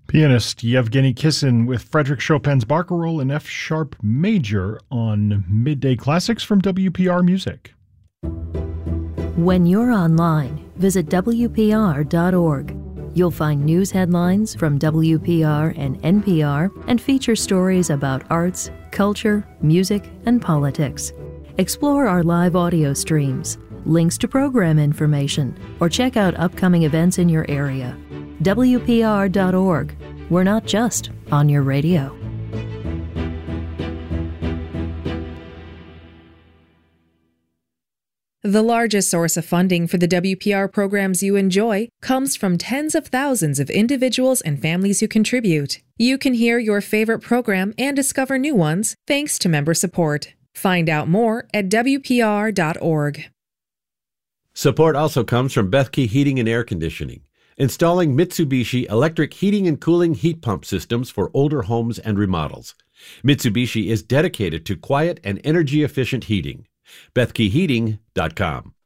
Pianist Yevgeny Kissin with Frédéric Chopin's Barcarolle in F-sharp major on Midday Classics from WPR Music. When you're online, visit WPR.org. You'll find news headlines from WPR and NPR and feature stories about arts, culture, music, and politics. Explore our live audio streams, links to program information, or check out upcoming events in your area. WPR.org. We're not just on your radio. The largest source of funding for the WPR programs you enjoy comes from tens of thousands of individuals and families who contribute. You can hear your favorite program and discover new ones thanks to member support. Find out more at WPR.org. Support also comes from Bethke Heating and Air Conditioning, installing Mitsubishi electric heating and cooling heat pump systems for older homes and remodels. Mitsubishi is dedicated to quiet and energy-efficient heating. BethkeHeating.com.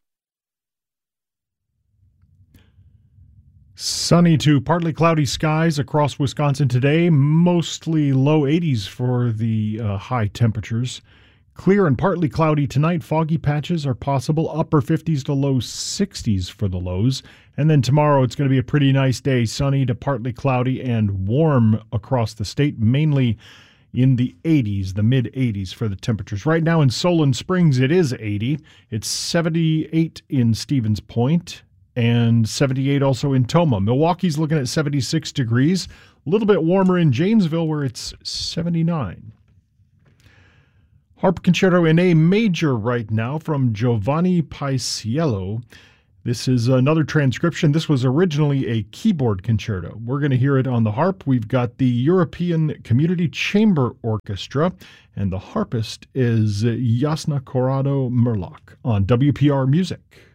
Sunny to partly cloudy skies across Wisconsin today, mostly low 80s for the high temperatures. Clear and partly cloudy tonight. Foggy patches are possible, upper 50s to low 60s for the lows. And then tomorrow it's going to be a pretty nice day, sunny to partly cloudy and warm across the state, mainly in the 80s, the mid-80s for the temperatures. Right now in Solon Springs, it is 80. It's 78 in Stevens Point and 78 also in Tomah. Milwaukee's looking at 76 degrees. A little bit warmer in Janesville where it's 79. Harp Concerto in A major right now from Giovanni Paisiello. This is another transcription. This was originally a keyboard concerto. We're going to hear it on the harp. We've got the European Community Chamber Orchestra, and the harpist is Jasna Corrado Murlock on WPR Music.